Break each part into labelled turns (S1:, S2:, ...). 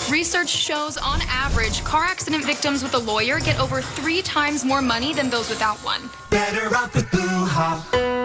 S1: Research shows, on average, car accident victims with a lawyer get over 3 times more money than those without one.
S2: Better off with Boo-ha.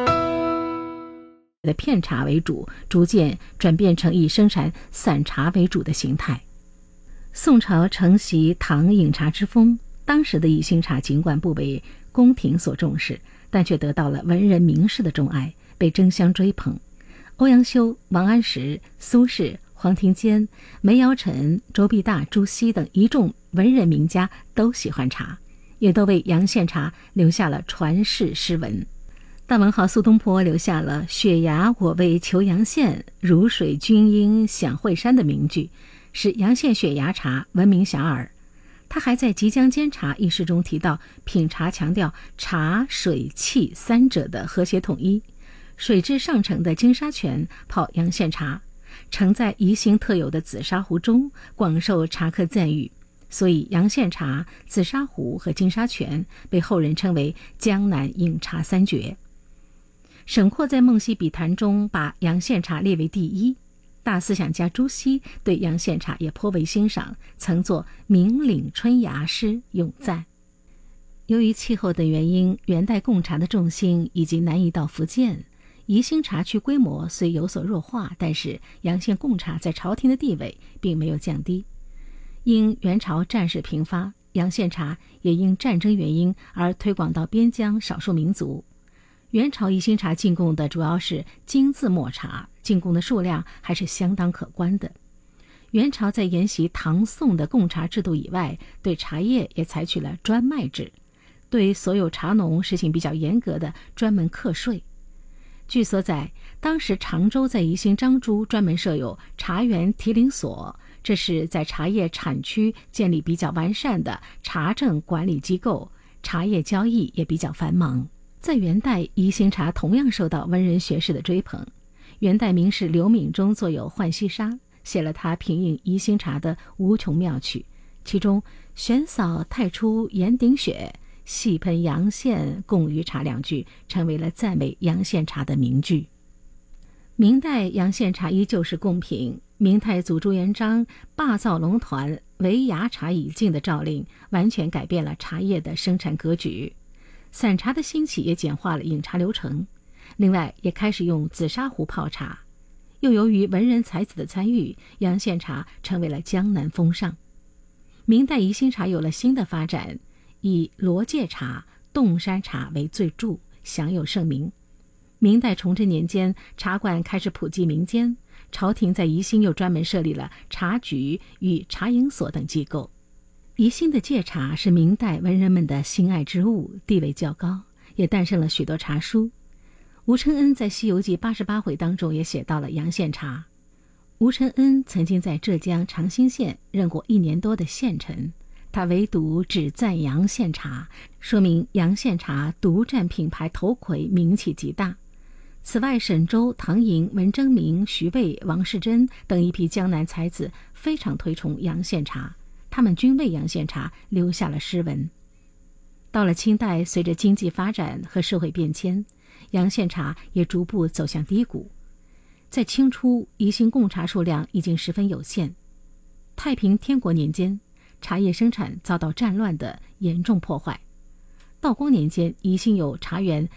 S3: 的片茶为主，逐渐转变成以生产散茶为主的形态。宋朝承袭唐饮茶之风，当时的宜兴茶尽管不为宫廷所重视，但却得到了文人名士的钟爱，被争相追捧。欧阳修、王安石、苏轼、黄庭坚、梅尧臣、周必大、朱熹等一众文人名家都喜欢茶，也都为阳羡茶留下了传世诗文。大文豪苏东坡留下了雪崖我为求阳羡，如水君应享惠山的名句，使阳羡雪崖茶闻名遐迩。他还在《即江煎茶》一诗中提到，品茶强调茶、水、气三者的和谐统一。水质上乘的金沙泉泡阳羡茶，盛在宜兴特有的紫砂壶中，广受茶客赞誉。所以阳羡茶、紫砂壶和金沙泉被后人称为江南饮茶三绝。沈括在《梦溪笔谈》中把阳羡茶列为第一。大思想家朱熹对阳羡茶也颇为欣赏，曾作《明岭春芽》诗咏赞。由于气候等原因，元代贡茶的重心已经南移到福建。宜兴茶区规模虽有所弱化，但是阳羡贡茶在朝廷的地位并没有降低。因元朝战事频发，阳羡茶也因战争原因而推广到边疆少数民族。元朝宜兴茶进贡的主要是金字末茶，进贡的数量还是相当可观的。元朝在沿袭唐宋的贡茶制度以外，对茶叶也采取了专卖制，对所有茶农实行比较严格的专门课税。据所载，当时常州在宜兴漳州专门设有茶园提领所，这是在茶叶产区建立比较完善的茶政管理机构，茶叶交易也比较繁忙。在元代，宜兴茶同样受到文人学士的追捧。元代名士刘敏中作有《浣溪沙》，写了他评韵宜兴茶的无穷妙曲，其中玄扫太初岩顶雪，细喷阳羡共于茶两句成为了赞美阳羡茶的名句。明代阳羡茶依旧是贡品，明太祖朱元璋罢造龙团为芽茶已尽的诏令，完全改变了茶叶的生产格局。散茶的兴起也简化了饮茶流程，另外也开始用紫砂壶泡茶。又由于文人才子的参与，阳羡茶成为了江南风尚。明代宜兴茶有了新的发展，以罗介茶、洞山茶为最著，享有盛名。明代崇祯年间，茶馆开始普及民间，朝廷在宜兴又专门设立了茶局与茶饮所等机构。宜兴的芥茶是明代文人们的心爱之物，地位较高，也诞生了许多茶书。吴承恩在《西游记》88回当中也写到了阳羡茶。吴承恩曾经在浙江长兴县任过1年多的县丞，他唯独只赞阳羡茶，说明阳羡茶独占品牌头魁，名气极大。此外，沈周、唐寅、文征明、徐渭、王世贞等一批江南才子非常推崇阳羡茶，他们均为阳羡茶留下了诗文。到了清代，随着经济发展和社会变迁，阳羡茶也逐步走向低谷。在清初，宜兴贡茶数量已经十分有限。太平天国年间，茶叶生产遭到战乱的严重破坏。道光年间，宜兴有茶园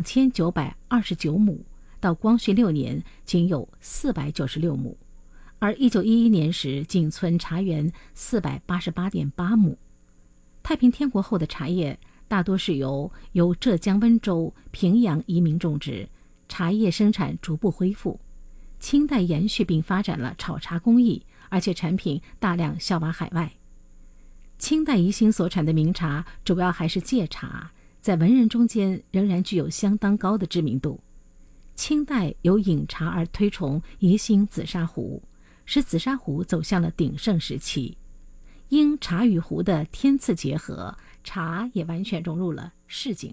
S3: 2929亩，到光绪6年仅有496亩，而1911年时仅存茶园488.8亩。太平天国后的茶叶大多是由浙江温州、平阳移民种植，茶叶生产逐步恢复。清代延续并发展了炒茶工艺，而且产品大量销往海外。清代宜兴所产的名茶主要还是芥茶，在文人中间仍然具有相当高的知名度。清代由饮茶而推崇宜兴紫砂壶，使紫砂壶走向了鼎盛时期。因茶与壶的天赐结合，茶也完全融入了市井